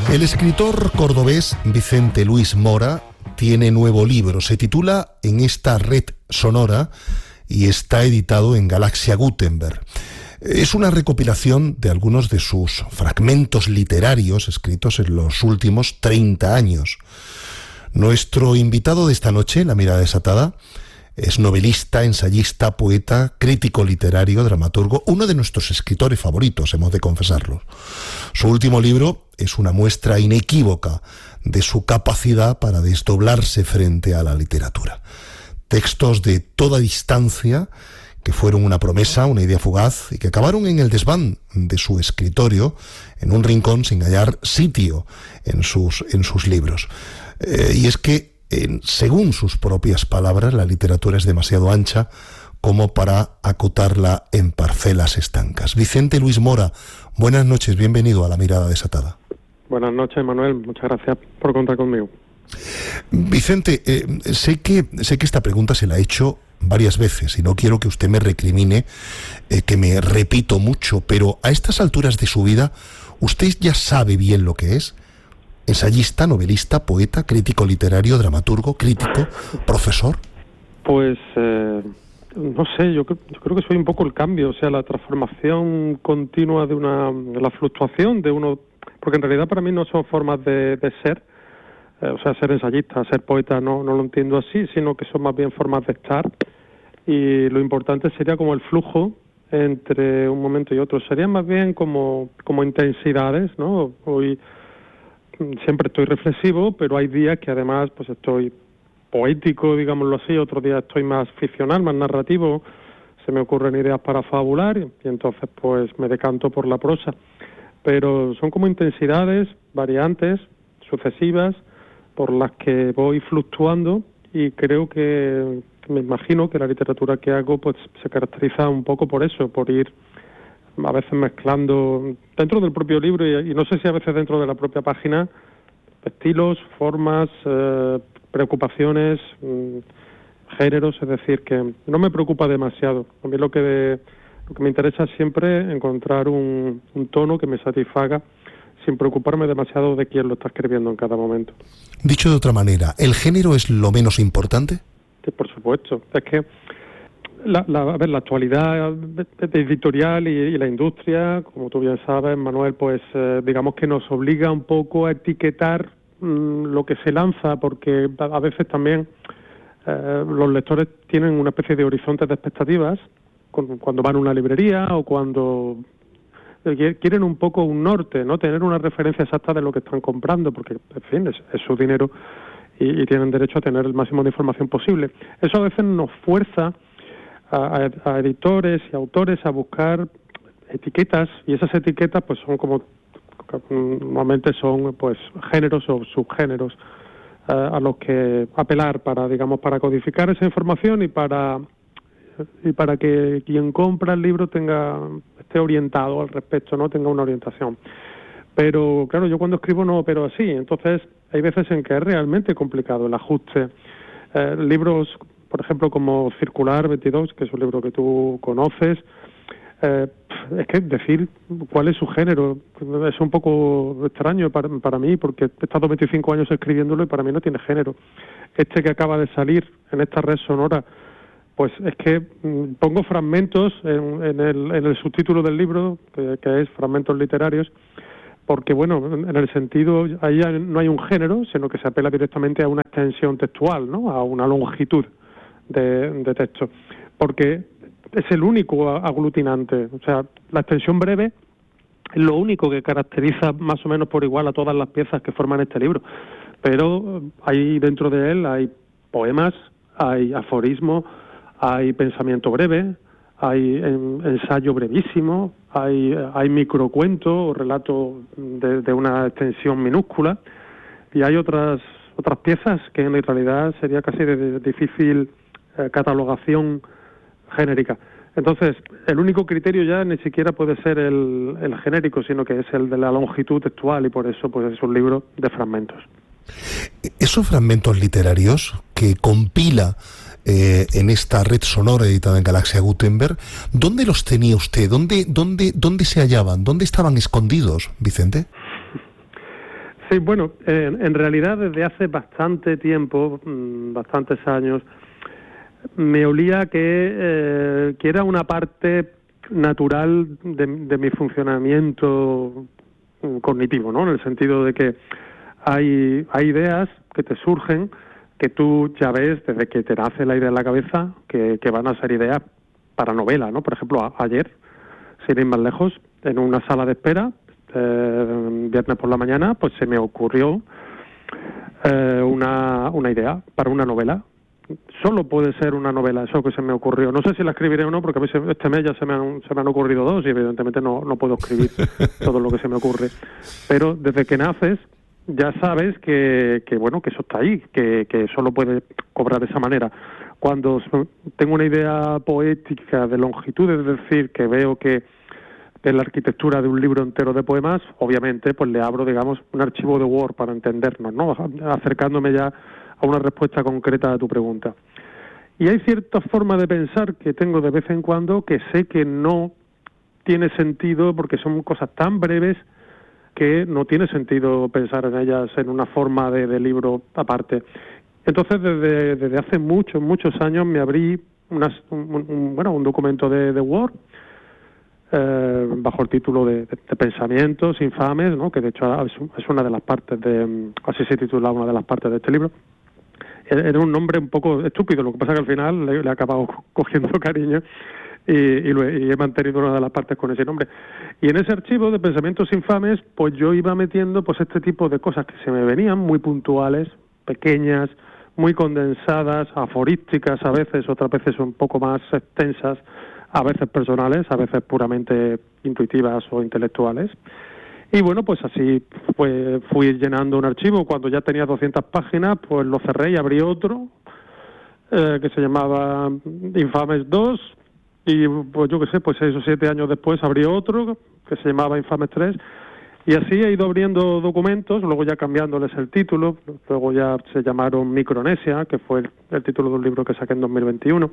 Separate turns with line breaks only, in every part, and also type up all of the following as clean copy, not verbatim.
El escritor cordobés Vicente Luis Mora tiene nuevo libro. Se titula En esta red sonora y está editado en Galaxia Gutenberg. Es una recopilación de algunos de sus fragmentos literarios escritos en los últimos 30 años. Nuestro invitado de esta noche, La Mirada Desatada, es novelista, ensayista, poeta, crítico literario, dramaturgo, uno de nuestros escritores favoritos, hemos de confesarlo. Su último libro es una muestra inequívoca de su capacidad para desdoblarse frente a la literatura. Textos de toda distancia que fueron una promesa, una idea fugaz y que acabaron en el desván de su escritorio, en un rincón sin hallar sitio en sus libros. Y es que, según sus propias palabras, la literatura es demasiado ancha como para acotarla en parcelas estancas. Vicente Luis Mora, buenas noches, bienvenido a La Mirada Desatada.
Buenas noches, Manuel, muchas gracias por contar conmigo.
Vicente, sé que esta pregunta se la he hecho varias veces y no quiero que usted me recrimine que me repito mucho, pero a estas alturas de su vida, ¿usted ya sabe bien lo que es? ¿Ensayista, novelista, poeta, crítico literario, dramaturgo, crítico, profesor?
Pues no sé, yo creo que soy un poco el cambio, o sea, la transformación continua de la fluctuación de uno, porque en realidad para mí no son formas de ser, o sea, ser ensayista, ser poeta, no lo entiendo así, sino que son más bien formas de estar, y lo importante sería como el flujo entre un momento y otro, serían más bien como intensidades, ¿no? Hoy siempre estoy reflexivo, pero hay días que además pues estoy poético, digámoslo así, otros días estoy más ficcional, más narrativo, se me ocurren ideas para fabular y entonces pues me decanto por la prosa. Pero son como intensidades variantes, sucesivas, por las que voy fluctuando y creo que me imagino que la literatura que hago pues se caracteriza un poco por eso, por ir a veces mezclando dentro del propio libro y no sé si a veces dentro de la propia página estilos, formas, preocupaciones, géneros, es decir, que no me preocupa demasiado. A mí lo que me interesa es siempre encontrar un tono que me satisfaga sin preocuparme demasiado de quién lo está escribiendo en cada momento.
Dicho de otra manera, ¿el género es lo menos importante?
Sí, por supuesto. Es que la actualidad editorial y la industria, como tú bien sabes, Manuel, pues digamos que nos obliga un poco a etiquetar lo que se lanza, porque a veces también los lectores tienen una especie de horizontes de expectativas cuando van a una librería o cuando quieren un poco un norte, ¿no? Tener una referencia exacta de lo que están comprando, porque, en fin, es su dinero y tienen derecho a tener el máximo de información posible. Eso a veces nos fuerza a editores y autores a buscar etiquetas, y esas etiquetas pues son como normalmente son pues géneros o subgéneros a los que apelar para codificar esa información y para que quien compra el libro esté orientado al respecto, no tenga una orientación. Pero claro, yo cuando escribo no opero así, entonces hay veces en que es realmente complicado el ajuste. Libros, por ejemplo, como Circular 22, que es un libro que tú conoces, es que decir cuál es su género es un poco extraño para mí, porque he estado 25 años escribiéndolo y para mí no tiene género. Este que acaba de salir en esta red sonora, pues es que pongo fragmentos en el subtítulo del libro, que es Fragmentos Literarios, porque bueno, en el sentido, ahí no hay un género, sino que se apela directamente a una extensión textual, ¿no? A una longitud de texto, porque es el único aglutinante, o sea, la extensión breve es lo único que caracteriza más o menos por igual a todas las piezas que forman este libro, pero ahí dentro de él hay poemas, hay aforismo, hay pensamiento breve, hay ensayo brevísimo, hay microcuento o relato de una extensión minúscula, y hay otras piezas que en realidad sería casi de difícil catalogación genérica. Entonces, el único criterio ya ni siquiera puede ser el genérico, sino que es el de la longitud textual, y por eso pues es un libro de fragmentos.
Esos fragmentos literarios que compila en esta red sonora editada en Galaxia Gutenberg, ¿dónde los tenía usted? ¿Dónde se hallaban? ¿Dónde estaban escondidos, Vicente?
Sí, bueno, en realidad desde hace bastante tiempo, bastantes años, me olía que era una parte natural de mi funcionamiento cognitivo, ¿no? En el sentido de que hay ideas que te surgen, que tú ya ves desde que te nace la idea en la cabeza, que van a ser ideas para novela, ¿no? Por ejemplo, ayer, sin ir más lejos, en una sala de espera, viernes por la mañana, pues se me ocurrió una idea para una novela. Solo puede ser una novela, eso que se me ocurrió. No sé si la escribiré o no, porque a mí este mes ya se me han ocurrido dos y evidentemente no puedo escribir todo lo que se me ocurre. Pero desde que naces ya sabes que bueno, que eso está ahí, que solo puede cobrar de esa manera. Cuando tengo una idea poética de longitud, es decir, que veo que es la arquitectura de un libro entero de poemas, obviamente pues le abro, digamos, un archivo de Word para entendernos, ¿no? Acercándome ya a una respuesta concreta a tu pregunta. Y hay ciertas formas de pensar que tengo de vez en cuando que sé que no tiene sentido porque son cosas tan breves que no tiene sentido pensar en ellas en una forma de libro aparte. Entonces, desde hace muchos años me abrí un documento de Word bajo el título de Pensamientos Infames, ¿no? Que de hecho es una de las partes así se titula una de las partes de este libro. Era un nombre un poco estúpido, lo que pasa que al final le he acabado cogiendo cariño y he mantenido una de las partes con ese nombre. Y en ese archivo de Pensamientos Infames, pues yo iba metiendo pues este tipo de cosas que se me venían muy puntuales, pequeñas, muy condensadas, aforísticas a veces, otras veces un poco más extensas, a veces personales, a veces puramente intuitivas o intelectuales. Y bueno, pues así pues fui llenando un archivo. Cuando ya tenía 200 páginas, pues lo cerré y abrí otro que se llamaba Infames 2. Y pues yo qué sé, pues 6 o 7 años después abrí otro que se llamaba Infames 3. Y así he ido abriendo documentos, luego ya cambiándoles el título. Luego ya se llamaron Micronesia, que fue el título de un libro que saqué en 2021.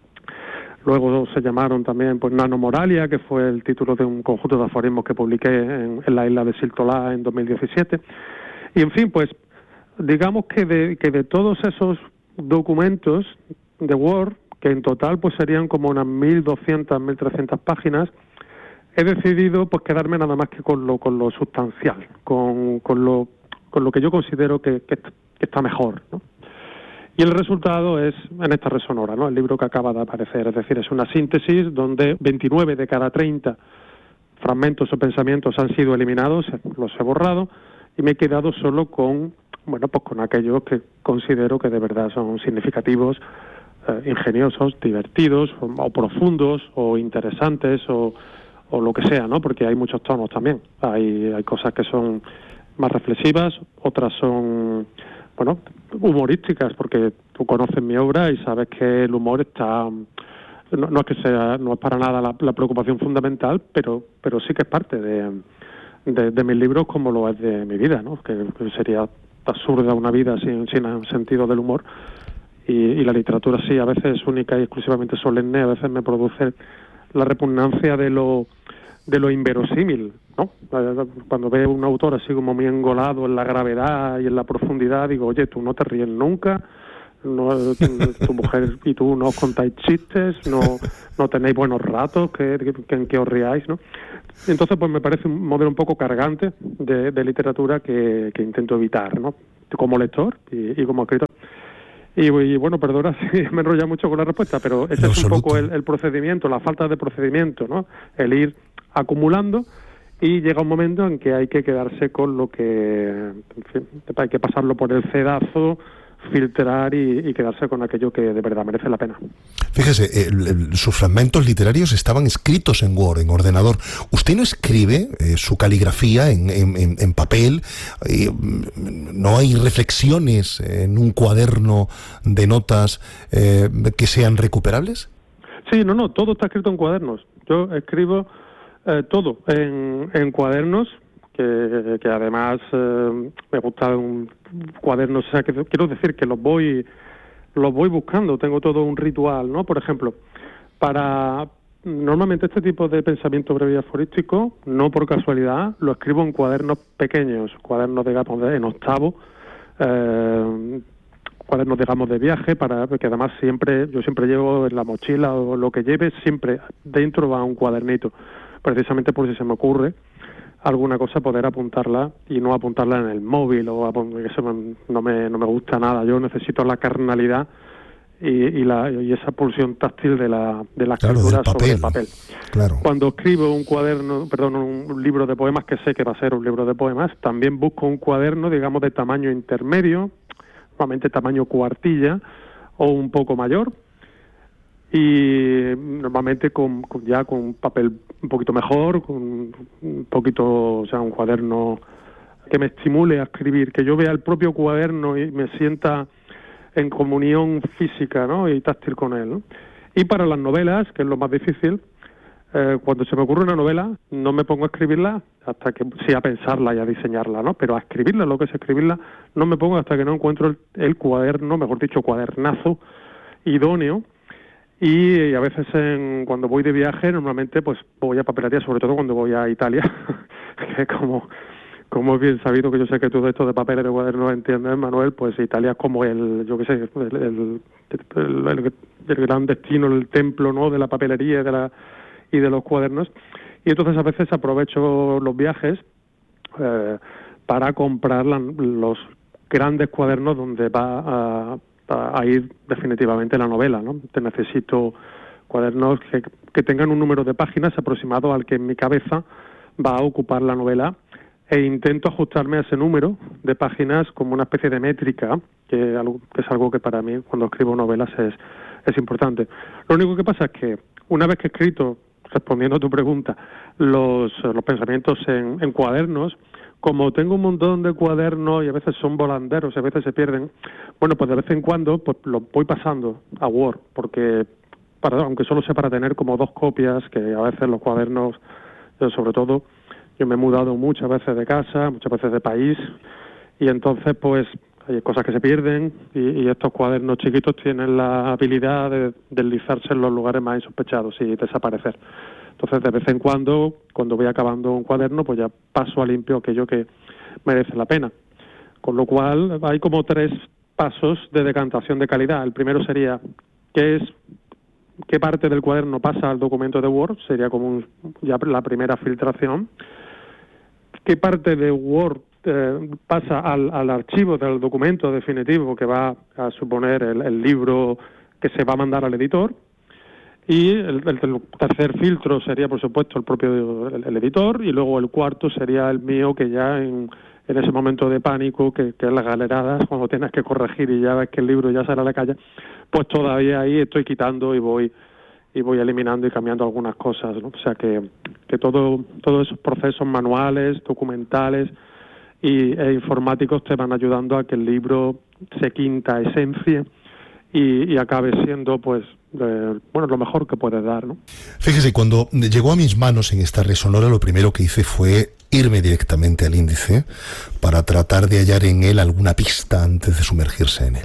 Luego se llamaron también pues Nanomoralia, que fue el título de un conjunto de aforismos que publiqué en la isla de Siltolá en 2017. Y en fin, pues digamos que de todos esos documentos de Word, que en total pues serían como unas 1.200, 1.300 páginas, he decidido pues quedarme nada más que con lo sustancial, con lo que yo considero que está mejor, ¿no? Y el resultado es en esta Red Sonora, ¿no? El libro que acaba de aparecer, es decir, es una síntesis donde 29 de cada 30 fragmentos o pensamientos han sido eliminados, los he borrado y me he quedado solo con aquellos que considero que de verdad son significativos, ingeniosos, divertidos o profundos o interesantes o lo que sea, ¿no? Porque hay muchos tonos también. Hay cosas que son más reflexivas, otras son humorísticas, porque tú conoces mi obra y sabes que el humor está no es para nada la preocupación fundamental, pero sí que es parte de mis libros, como lo es de mi vida, ¿no? Que sería absurda una vida sin sentido del humor, y la literatura sí, a veces es única y exclusivamente solemne, a veces me produce la repugnancia de lo inverosímil, ¿no? Cuando veo un autor así como muy engolado en la gravedad y en la profundidad, digo, oye, tú no te ríes nunca, tu mujer y tú no os contáis chistes, no tenéis buenos ratos en que os riáis, ¿no? Entonces, pues me parece un modelo un poco cargante de literatura que intento evitar, ¿no? Como lector y como escritor. Y bueno, perdona si me enrolla mucho con la respuesta, pero ese es un poco el procedimiento, la falta de procedimiento, ¿no? El ir acumulando, y llega un momento en que hay que quedarse con lo que, en fin, hay que pasarlo por el cedazo, filtrar y quedarse con aquello que de verdad merece la pena.
Fíjese, sus fragmentos literarios estaban escritos en Word, en ordenador. ¿Usted no escribe su caligrafía en papel? ¿No hay reflexiones en un cuaderno de notas que sean recuperables?
Sí, no, todo está escrito en cuadernos. Yo escribo todo en cuadernos, que además me gusta un cuaderno, o sea, que quiero decir que los voy buscando, tengo todo un ritual, ¿no? Por ejemplo, para normalmente este tipo de pensamiento breve y aforístico, no por casualidad, lo escribo en cuadernos pequeños, cuadernos, digamos, en octavo, cuadernos, digamos, de viaje, porque además yo siempre llevo en la mochila o lo que lleve, siempre dentro va un cuadernito, precisamente por si se me ocurre alguna cosa, poder apuntarla y no apuntarla en el móvil, que eso no me gusta nada. Yo necesito la carnalidad y esa pulsión táctil de la escritura sobre el papel.
Claro.
Cuando escribo un libro de poemas, que sé que va a ser un libro de poemas, también busco un cuaderno, digamos, de tamaño intermedio, normalmente tamaño cuartilla o un poco mayor, y normalmente con papel un poquito mejor, con un poquito, o sea, un cuaderno que me estimule a escribir, que yo vea el propio cuaderno y me sienta en comunión física, ¿no?, y táctil con él, ¿no? Y para las novelas, que es lo más difícil, cuando se me ocurre una novela, no me pongo a escribirla hasta que, sí, a pensarla y a diseñarla, ¿no? Pero a escribirla, lo que es escribirla, no me pongo hasta que no encuentro el cuaderno, mejor dicho, cuadernazo idóneo. Y a veces cuando voy de viaje, normalmente pues voy a papelería, sobre todo cuando voy a Italia, que como es bien sabido, que yo sé que tú de esto de papeles de cuadernos entiendes, Manuel, pues Italia es como el gran destino, el templo, ¿no?, de la papelería y de los cuadernos. Y entonces a veces aprovecho los viajes para comprar los grandes cuadernos donde va a ir definitivamente la novela, ¿no? Te necesito cuadernos que tengan un número de páginas aproximado al que en mi cabeza va a ocupar la novela, e intento ajustarme a ese número de páginas como una especie de métrica, que es algo que para mí, cuando escribo novelas, es importante. Lo único que pasa es que una vez que he escrito, respondiendo a tu pregunta, los pensamientos en cuadernos, como tengo un montón de cuadernos y a veces son volanderos y a veces se pierden, bueno, pues de vez en cuando pues los voy pasando a Word, porque aunque solo sea para tener como 2 copias, que a veces los cuadernos, sobre todo, yo me he mudado muchas veces de casa, muchas veces de país, y entonces pues hay cosas que se pierden, y estos cuadernos chiquitos tienen la habilidad de deslizarse en los lugares más insospechados y desaparecer. Entonces, de vez en cuando voy acabando un cuaderno, pues ya paso a limpio aquello que merece la pena. Con lo cual, hay como 3 pasos de decantación de calidad. El primero sería qué parte del cuaderno pasa al documento de Word, sería como ya la primera filtración. ¿Qué parte de Word pasa al archivo del documento definitivo, que va a suponer el libro que se va a mandar al editor? Y el tercer filtro sería, por supuesto, el propio el editor, y luego el cuarto sería el mío, que ya en ese momento de pánico, que es las galeradas, cuando tienes que corregir y ya ves que el libro ya sale a la calle, pues todavía ahí estoy quitando y voy eliminando y cambiando algunas cosas, ¿no? O sea que todos esos procesos manuales, documentales e informáticos te van ayudando a que el libro se quinta esencia y acabe siendo, pues, lo mejor que puedes dar, ¿no?
Fíjese, cuando llegó a mis manos en esta red sonora, lo primero que hice fue irme directamente al índice para tratar de hallar en él alguna pista antes de sumergirse en él.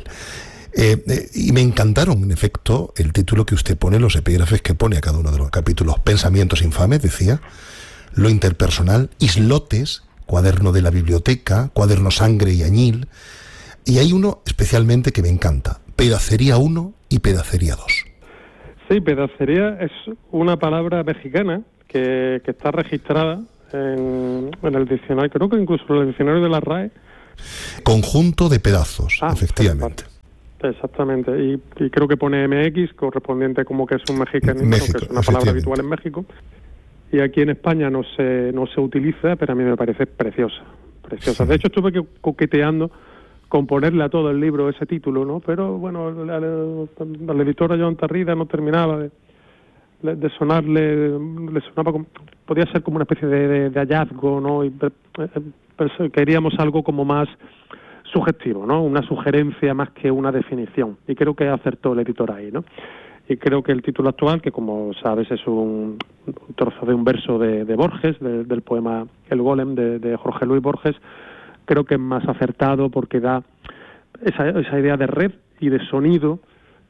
Y me encantaron, en efecto, el título que usted pone, los epígrafes que pone a cada uno de los capítulos. Pensamientos infames, decía, lo interpersonal, islotes, cuaderno de la biblioteca, cuaderno sangre y añil, y hay uno especialmente que me encanta, pedacería 1 y pedacería 2.
Sí, pedacería es una palabra mexicana que está registrada en el diccionario, creo que incluso en el diccionario de la RAE.
Conjunto de pedazos, efectivamente.
Exactamente, y creo que pone MX, correspondiente como que es un mexicanismo, que es una palabra habitual en México. Y aquí en España no se utiliza, pero a mí me parece preciosa. Sí. De hecho, estuve coqueteando con ponerle a todo el libro ese título, ¿no? Pero bueno, la editora Joan Tarrida no terminaba de sonarle, le sonaba como, podía ser como una especie de hallazgo, ¿no? Y queríamos algo como más sugestivo, ¿no? Una sugerencia más que una definición. Y creo que acertó el editor ahí, ¿no? Y creo que el título actual, que como sabes es un trozo de un verso de Borges, del poema El Golem de Jorge Luis Borges, creo que es más acertado porque da esa idea de red y de sonido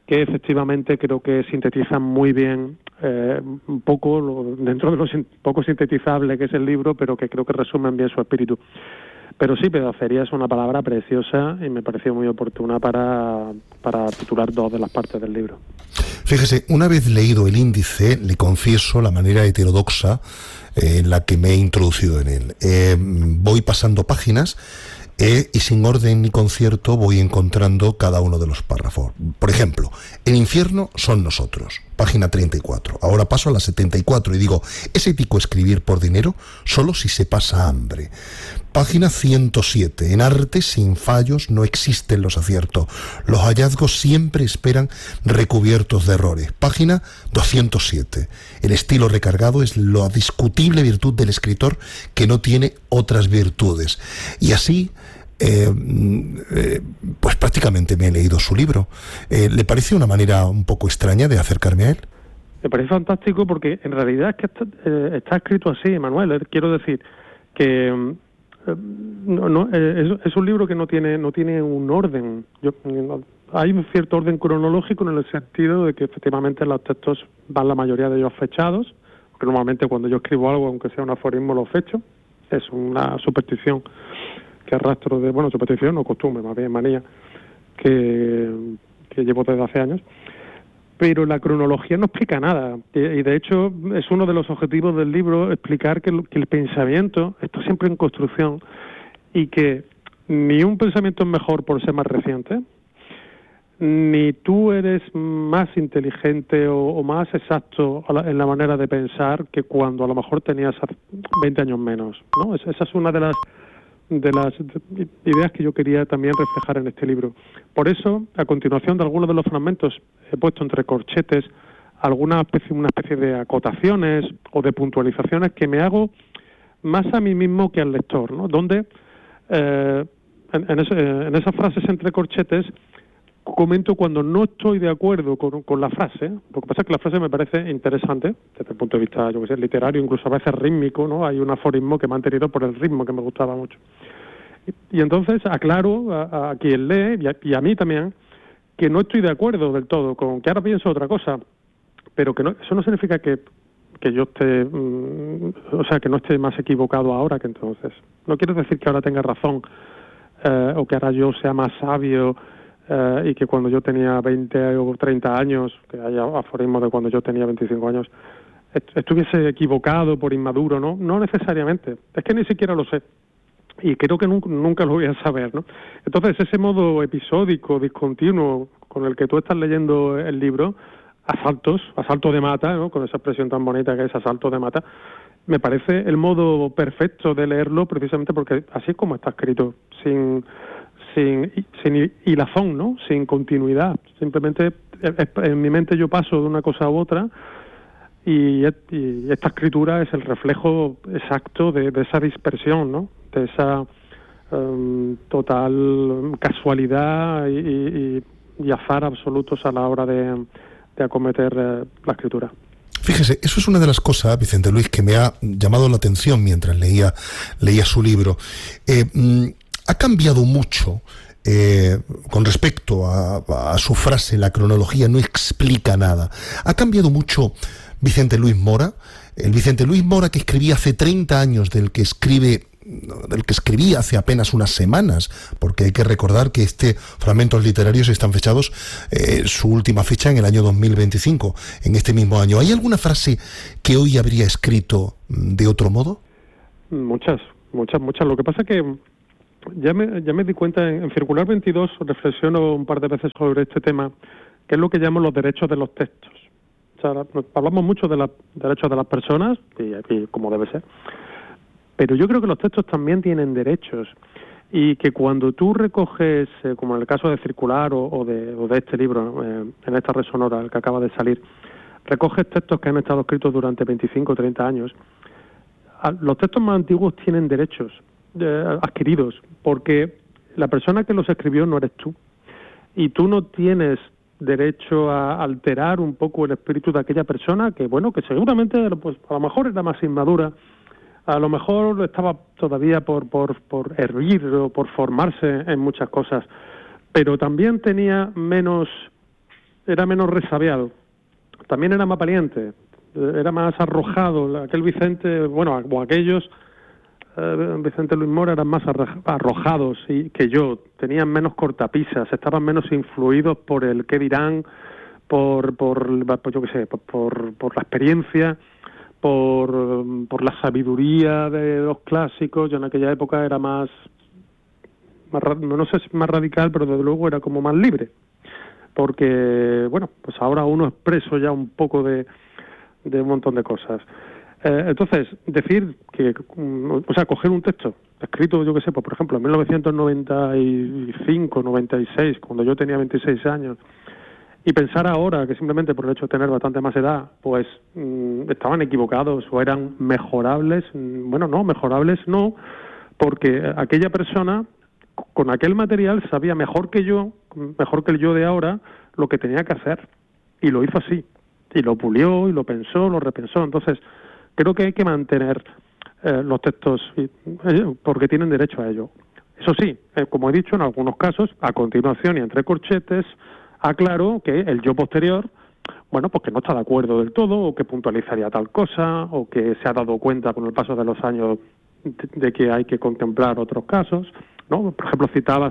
que efectivamente creo que sintetizan muy bien un poco dentro de lo poco sintetizable que es el libro, pero que creo que resumen bien su espíritu. Pero sí, pedacería es una palabra preciosa y me pareció muy oportuna para titular 2 de las partes del libro.
Fíjese, una vez leído el índice, le confieso la manera heterodoxa en la que me he introducido en él. Voy pasando páginas y sin orden ni concierto voy encontrando cada uno de los párrafos. Por ejemplo, el infierno son nosotros, página 34. Ahora paso a la 74 y digo, ¿es ético escribir por dinero? Solo si se pasa hambre. Página 107. En arte sin fallos no existen los aciertos. Los hallazgos siempre esperan recubiertos de errores. Página 207. El estilo recargado es la discutible virtud del escritor que no tiene otras virtudes. Y así, pues prácticamente me he leído su libro. ¿Le parece una manera un poco extraña de acercarme a él?
Me parece fantástico porque en realidad es que está escrito así, Manuel. Quiero decir que es un libro que no tiene un orden. Hay un cierto orden cronológico en el sentido de que efectivamente los textos van la mayoría de ellos fechados, porque normalmente cuando yo escribo algo, aunque sea un aforismo, lo fecho. Es una superstición que arrastro superstición o costumbre, más bien manía, que llevo desde hace años. Pero la cronología no explica nada, y de hecho es uno de los objetivos del libro explicar que el pensamiento está siempre en construcción y que ni un pensamiento es mejor por ser más reciente, ni tú eres más inteligente o más exacto en la manera de pensar que cuando a lo mejor tenías 20 años menos, ¿no? Esa es una de las ideas que yo quería también reflejar en este libro. Por eso, a continuación de algunos de los fragmentos, he puesto entre corchetes una especie de acotaciones o de puntualizaciones que me hago más a mí mismo que al lector, ¿no? Donde en esas frases entre corchetes comento cuando no estoy de acuerdo con la frase. Lo que pasa es que la frase me parece interesante desde el punto de vista, literario, incluso a veces rítmico, ¿no? Hay un aforismo que me han tenido por el ritmo que me gustaba mucho. Y entonces aclaro a quien lee y a mí también que no estoy de acuerdo del todo, con que ahora pienso otra cosa, pero que eso no significa que yo esté, que no esté más equivocado ahora que entonces. No quiere decir que ahora tenga razón o que ahora yo sea más sabio y que cuando yo tenía 20 o 30 años, que haya aforismos de cuando yo tenía 25 años, estuviese equivocado por inmaduro, ¿no? No necesariamente. Es que ni siquiera lo sé. Y creo que nunca lo voy a saber, ¿no? Entonces, ese modo episódico, discontinuo, con el que tú estás leyendo el libro, asalto de mata, ¿no? Con esa expresión tan bonita que es asalto de mata, me parece el modo perfecto de leerlo, precisamente porque así es como está escrito, sin hilazón, ¿no? Sin continuidad. Simplemente en mi mente yo paso de una cosa a otra y esta escritura es el reflejo exacto de esa dispersión, ¿no? De esa total casualidad y azar absolutos a la hora de acometer la escritura.
Fíjese, eso es una de las cosas, Vicente Luis, que me ha llamado la atención mientras leía su libro. Ha cambiado mucho con respecto a su frase, la cronología no explica nada. Ha cambiado mucho Vicente Luis Mora, el Vicente Luis Mora que escribía hace 30 años del que escribía hace apenas unas semanas, porque hay que recordar que fragmentos literarios están fechados, su última fecha en el año 2025, en este mismo año. ¿Hay alguna frase que hoy habría escrito de otro modo? Muchas.
Lo que pasa es que ya me di cuenta, en Circular 22 reflexiono un par de veces sobre este tema, que es lo que llamo los derechos de los textos. O sea, hablamos mucho de los derechos de las personas, y como debe ser, pero yo creo que los textos también tienen derechos, y que cuando tú recoges, como en el caso de Circular o de este libro, en esta red sonora, el que acaba de salir, recoges textos que han estado escritos durante 25 o 30 años, los textos más antiguos tienen derechos adquiridos, porque la persona que los escribió no eres tú, y tú no tienes derecho a alterar un poco el espíritu de aquella persona que seguramente pues a lo mejor era más inmadura, a lo mejor estaba todavía por hervir o por formarse en muchas cosas, pero también tenía menos era menos resabiado, también era más valiente, era más arrojado. Aquel Vicente, bueno, o aquellos, Vicente Luis Mora, eran más arrojados que yo, tenían menos cortapisas, estaban menos influidos por el qué dirán, por yo qué sé, por la experiencia, por la sabiduría de los clásicos. Yo en aquella época era más no sé si más radical, pero desde luego era como más libre, porque, bueno, pues ahora uno expreso ya un poco de un montón de cosas. Entonces, decir que, o sea, coger un texto escrito, yo qué sé, pues, por ejemplo, en 1995, 96, cuando yo tenía 26 años, y pensar ahora que simplemente por el hecho de tener bastante más edad, pues estaban equivocados o eran mejorables. Bueno, no, mejorables no, porque aquella persona con aquel material sabía mejor que el yo de ahora, lo que tenía que hacer, y lo hizo así, y lo pulió, y lo pensó, lo repensó. Entonces, creo que hay que mantener los textos, porque tienen derecho a ello. Eso sí, como he dicho, en algunos casos, a continuación y entre corchetes, aclaro que el yo posterior, bueno, pues que no está de acuerdo del todo, o que puntualizaría tal cosa, o que se ha dado cuenta con el paso de los años de que hay que contemplar otros casos, ¿no? Por ejemplo, citabas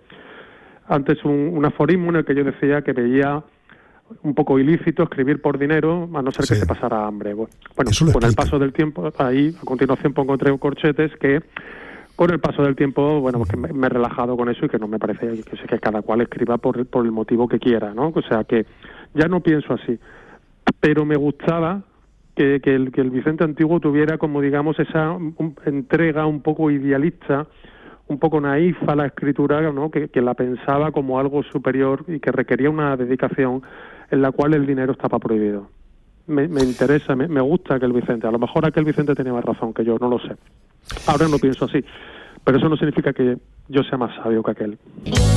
antes un aforismo en el que yo decía que veía un poco ilícito escribir por dinero, a no ser que te pasara hambre. Bueno, con el paso del tiempo, ahí a continuación pongo entre corchetes que con el paso del tiempo, bueno, pues que me he relajado con eso y que no me parece que cada cual escriba por el motivo que quiera, ¿no? O sea, que ya no pienso así. Pero me gustaba que el Vicente antiguo tuviera, como digamos, esa entrega un poco idealista, un poco naif a la escritura, ¿no? Que la pensaba como algo superior y que requería una dedicación en la cual el dinero estaba prohibido. Me interesa, me gusta aquel Vicente. A lo mejor aquel Vicente tenía más razón que yo, no lo sé. Ahora no pienso así, pero eso no significa que yo sea más sabio que aquel.